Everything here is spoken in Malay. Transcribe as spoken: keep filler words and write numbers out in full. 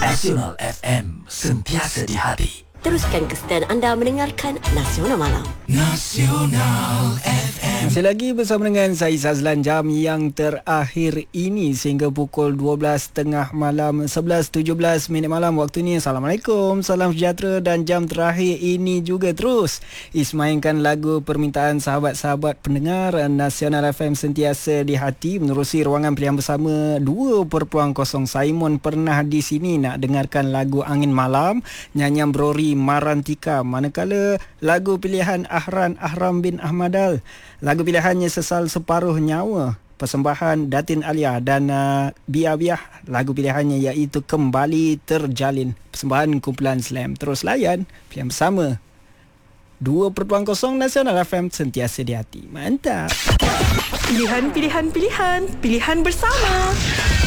Nasional F M, sentiasa di hati. Teruskan ke stand anda mendengarkan Nasional Malam. Nasional F M. Masih lagi bersama dengan saya Sazlan, jam yang terakhir ini sehingga pukul dua belas tiga puluh malam, sebelas tujuh belas minit malam waktu ini. Assalamualaikum, salam sejahtera, dan jam terakhir ini juga terus ismainkan lagu permintaan sahabat-sahabat pendengar Nasional F M sentiasa di hati. Menerusi ruangan pilihan bersama dua perpuluhan kosong, Simon pernah di sini nak dengarkan lagu Angin Malam, nyanyian Brori Marantika, manakala lagu pilihan Ahran Ahram bin Ahmadal, lagu pilihannya Sesal Separuh Nyawa, persembahan Datin Alia, dan uh, Biar Biar, lagu pilihannya iaitu Kembali Terjalin, persembahan kumpulan Slam. Terus layan pilihan bersama dua perpuluhan kosong Nasional F M sentiasa di hati. Mantap. Pilihan, pilihan, pilihan. Pilihan bersama.